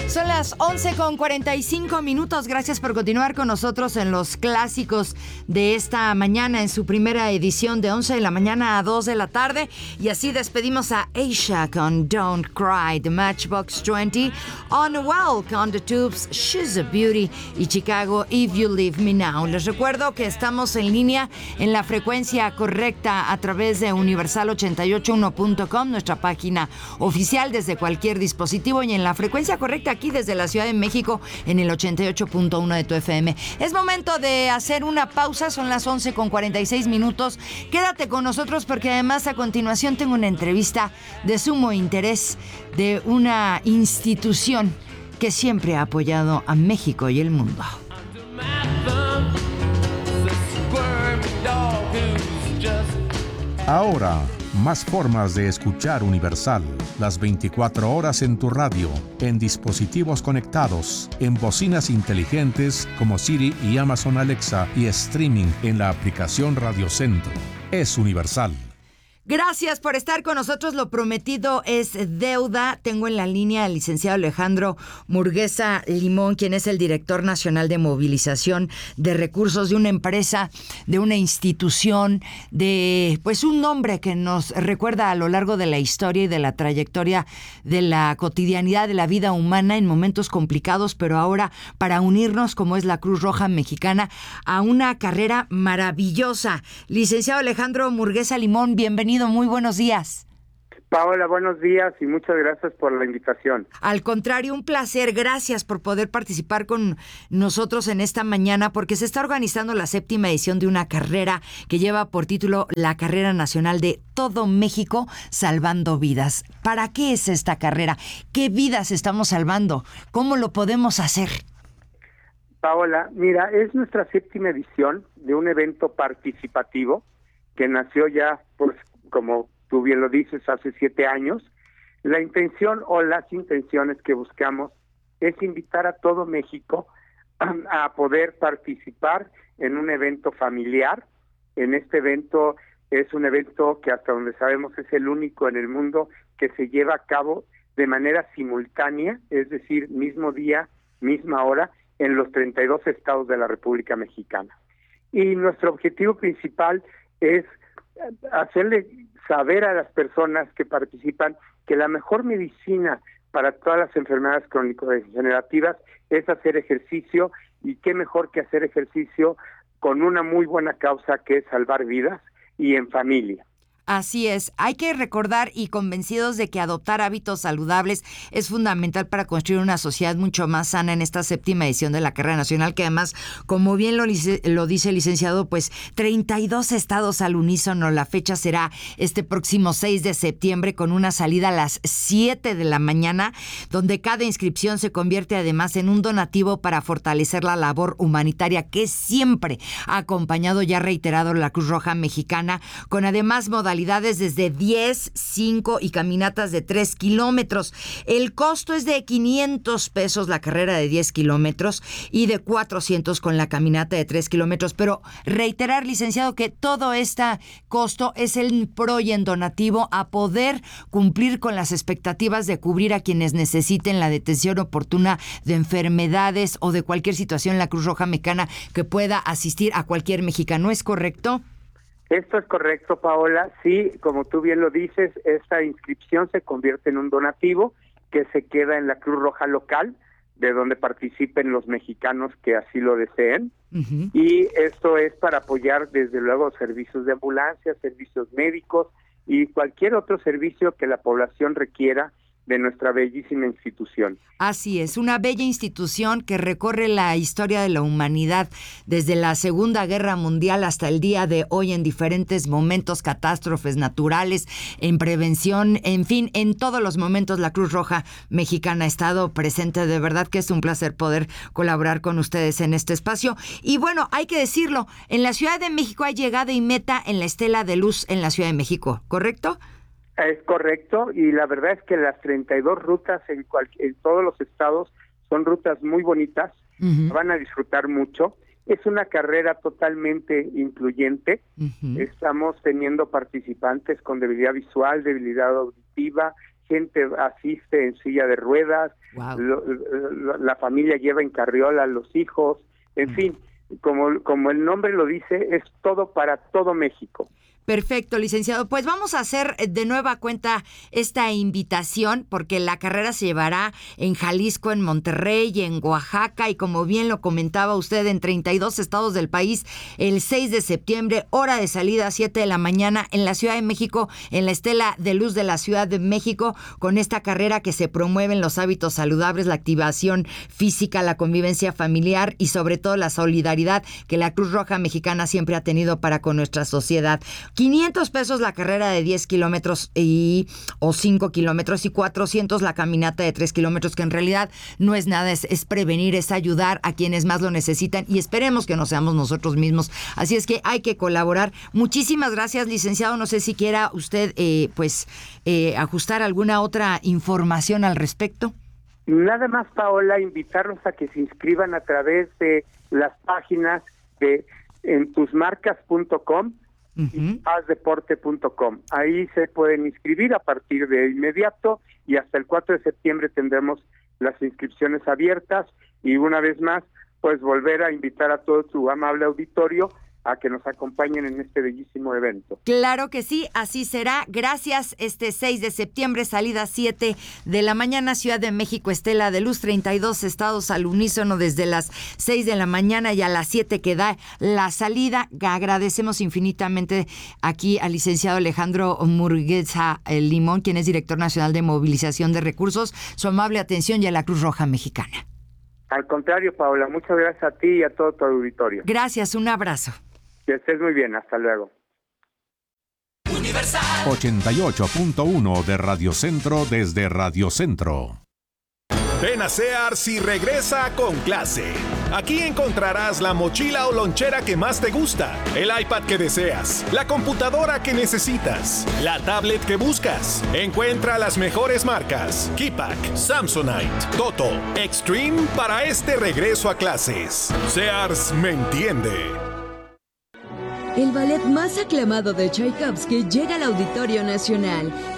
Son las 11:45. Gracias por continuar con nosotros en los clásicos de esta mañana, en su primera edición de 11 de la mañana a 2 de la tarde. Y así despedimos a Asia con Don't Cry, The Matchbox 20, On Well con The Tubes, She's a Beauty y Chicago, If You Leave Me Now. Les recuerdo que estamos en línea en la frecuencia correcta a través de universal881.com, nuestra página oficial desde cualquier dispositivo, y en la frecuencia correcta aquí desde la Ciudad de México en el 88.1 de tu FM. Es momento de hacer una pausa, son las 11:46. Quédate con nosotros porque además a continuación tengo una entrevista de sumo interés de una institución que siempre ha apoyado a México y el mundo. Ahora, más formas de escuchar Universal. Las 24 horas en tu radio, en dispositivos conectados, en bocinas inteligentes como Siri y Amazon Alexa y streaming en la aplicación Radio Centro. Es Universal. Gracias por estar con nosotros. Lo prometido es deuda. Tengo en la línea al licenciado Alejandro Murguesa Limón, quien es el director nacional de movilización de recursos de una empresa, de una institución, de pues un nombre que nos recuerda a lo largo de la historia y de la trayectoria de la cotidianidad de la vida humana en momentos complicados, pero ahora para unirnos, como es la Cruz Roja Mexicana, a una carrera maravillosa. Licenciado Alejandro Murguesa Limón, bienvenido. Muy buenos días. Paola, buenos días y muchas gracias por la invitación. Al contrario, un placer. Gracias por poder participar con nosotros en esta mañana, porque se está organizando la 7ª edición de una carrera que lleva por título la Carrera Nacional de Todo México Salvando Vidas. ¿Para qué es esta carrera? ¿Qué vidas estamos salvando? ¿Cómo lo podemos hacer? Paola, mira, es nuestra 7ª edición de un evento participativo que nació ya, pues, como tú bien lo dices, hace 7 años. La intención o las intenciones que buscamos es invitar a todo México a poder participar en un evento familiar. En este evento es un evento que hasta donde sabemos es el único en el mundo que se lleva a cabo de manera simultánea, es decir, mismo día, misma hora, en los 32 estados de la República Mexicana. Y nuestro objetivo principal es hacerle saber a las personas que participan que la mejor medicina para todas las enfermedades crónico-degenerativas es hacer ejercicio, y qué mejor que hacer ejercicio con una muy buena causa, que es salvar vidas y en familia. Así es, hay que recordar y convencidos de que adoptar hábitos saludables es fundamental para construir una sociedad mucho más sana en esta 7ª edición de la Carrera Nacional, que además, como bien lo dice el licenciado, pues 32 estados al unísono. La fecha será este próximo 6 de septiembre con una salida a las 7 de la mañana, donde cada inscripción se convierte además en un donativo para fortalecer la labor humanitaria que siempre ha acompañado y ha reiterado la Cruz Roja Mexicana, con además modalidades desde 10, 5 y caminatas de 3 kilómetros. El costo es de 500 pesos la carrera de 10 kilómetros y de 400 con la caminata de 3 kilómetros. Pero reiterar, licenciado, que todo este costo es el pro y en donativo a poder cumplir con las expectativas de cubrir a quienes necesiten la detención oportuna de enfermedades o de cualquier situación en la Cruz Roja Mexicana que pueda asistir a cualquier mexicano. ¿Es correcto? Esto es correcto, Paola. Sí, como tú bien lo dices, esta inscripción se convierte en un donativo que se queda en la Cruz Roja local, de donde participen los mexicanos que así lo deseen. Uh-huh. Y esto es para apoyar, desde luego, servicios de ambulancia, servicios médicos y cualquier otro servicio que la población requiera de nuestra bellísima institución. Así es, una bella institución que recorre la historia de la humanidad desde la Segunda Guerra Mundial hasta el día de hoy, en diferentes momentos, catástrofes naturales, en prevención, en fin, en todos los momentos la Cruz Roja Mexicana ha estado presente. De verdad que es un placer poder colaborar con ustedes en este espacio. Y bueno, hay que decirlo, en la Ciudad de México hay llegada y meta en la Estela de Luz en la Ciudad de México, ¿correcto? Es correcto, y la verdad es que las 32 rutas en todos los estados son rutas muy bonitas. Uh-huh. Van a disfrutar mucho. Es una carrera totalmente incluyente. Uh-huh. Estamos teniendo participantes con debilidad visual, debilidad auditiva, gente asiste en silla de ruedas, Wow. la familia lleva en carriola a los hijos, en fin, como el nombre lo dice, es todo para todo México. Perfecto, licenciado. Pues vamos a hacer de nueva cuenta esta invitación, porque la carrera se llevará en Jalisco, en Monterrey, en Oaxaca, y como bien lo comentaba usted, en 32 estados del país, el 6 de septiembre, hora de salida, 7 de la mañana, en la Ciudad de México, en la Estela de Luz de la Ciudad de México, con esta carrera que se promueven los hábitos saludables, la activación física, la convivencia familiar y sobre todo la solidaridad que la Cruz Roja Mexicana siempre ha tenido para con nuestra sociedad. 500 pesos la carrera de 10 kilómetros o 5 kilómetros y 400 la caminata de 3 kilómetros, que en realidad no es nada, es prevenir, es ayudar a quienes más lo necesitan y esperemos que no seamos nosotros mismos. Así es que hay que colaborar. Muchísimas gracias, licenciado. No sé si quiera usted ajustar alguna otra información al respecto. Nada más, Paola, invitarlos a que se inscriban a través de las páginas de entusmarcas.com y hazdeporte.com. Ahí se pueden inscribir a partir de inmediato y hasta el 4 de septiembre tendremos las inscripciones abiertas y una vez más, pues volver a invitar a todo tu amable auditorio a que nos acompañen en este bellísimo evento. Claro que sí, así será. Gracias. Este 6 de septiembre, salida 7 de la mañana, Ciudad de México, Estela de Luz, 32 estados al unísono desde las 6 de la mañana y a las 7 que da la salida. Agradecemos infinitamente aquí al licenciado Alejandro Murgueza Limón, quien es director nacional de movilización de recursos, su amable atención y a la Cruz Roja Mexicana. Al contrario, Paola, muchas gracias a ti y a todo tu auditorio. Gracias, un abrazo. Que estés muy bien, hasta luego. 88.1 de Radio Centro desde Radio Centro. Ven a Sears y regresa con clase. Aquí encontrarás la mochila o lonchera que más te gusta, el iPad que deseas, la computadora que necesitas, la tablet que buscas. Encuentra las mejores marcas: Keypack, Samsonite, Toto, Extreme para este regreso a clases. Sears me entiende. El ballet más aclamado de Tchaikovsky llega al Auditorio Nacional.